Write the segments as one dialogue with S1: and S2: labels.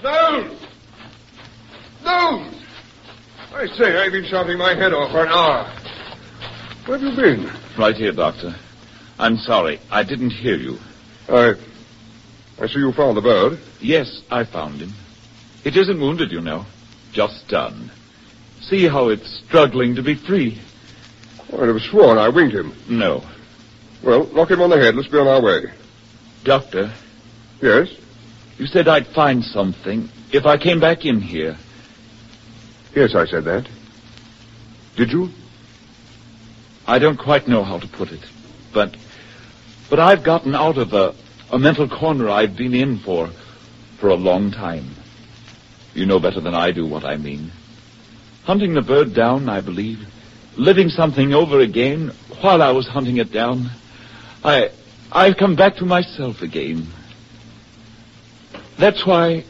S1: Down! Down! I say, I've been shouting my head off for an hour. Where have you been?
S2: Right here, Doctor. I'm sorry. I didn't hear you.
S1: I see you found the bird.
S2: Yes, I found him. It isn't wounded, you know. Just stunned. See how it's struggling to be free.
S1: I'd have sworn I winged him.
S2: No.
S1: Well, knock him on the head. Let's be on our way.
S2: Doctor?
S1: Yes?
S2: You said I'd find something if I came back in here.
S1: Yes, I said that. Did you?
S2: I don't quite know how to put it, but I've gotten out of a mental corner I've been in for a long time. You know better than I do what I mean. Hunting the bird down, I believe. Living something over again while I was hunting it down. I've come back to myself again. That's why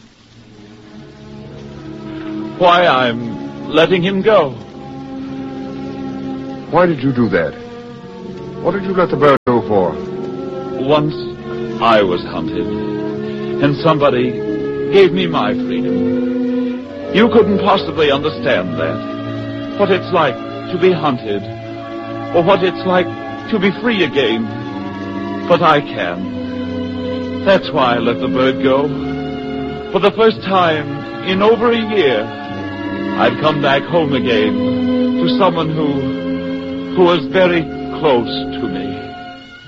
S2: I'm letting him go.
S1: Why did you do that? What did you let the bird go for?
S2: Once I was hunted, and somebody gave me my freedom. You couldn't possibly understand that. What it's like to be hunted, or what it's like to be free again. But I can. That's why I let the bird go. For the first time in over a year, I've come back home again to someone who was very close to me.